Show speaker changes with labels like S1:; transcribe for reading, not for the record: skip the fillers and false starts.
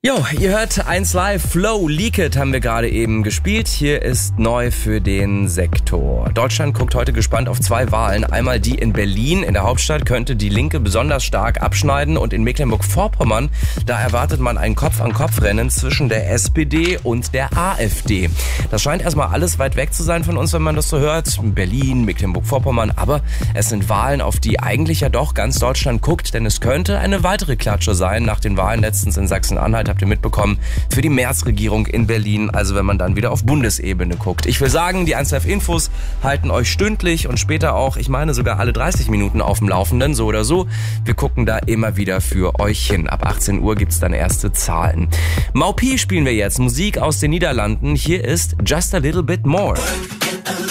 S1: Jo, ihr hört 1 Live, Flow, Leak It haben wir gerade eben gespielt. Hier ist neu für den Sektor. Deutschland guckt heute gespannt auf 2 Wahlen. Einmal die in Berlin, in der Hauptstadt könnte die Linke besonders stark abschneiden. Und in Mecklenburg-Vorpommern, da erwartet man ein Kopf-an-Kopf-Rennen zwischen der SPD und der AfD. Das scheint erstmal alles weit weg zu sein von uns, wenn man das so hört. Berlin, Mecklenburg-Vorpommern, aber es sind Wahlen, auf die eigentlich ja doch ganz Deutschland guckt. Denn es könnte eine weitere Klatsche sein nach den Wahlen letztens in Sachsen-Anhalt. Habt ihr mitbekommen, für die Merz-Regierung in Berlin, also wenn man dann wieder auf Bundesebene guckt. Ich will sagen, die 1 Live Infos halten euch stündlich und später auch, ich meine sogar alle 30 Minuten auf dem Laufenden, so oder so. Wir gucken da immer wieder für euch hin. Ab 18 Uhr gibt's dann erste Zahlen. Mau Pi spielen wir jetzt, Musik aus den Niederlanden. Hier ist Just a Little Bit More.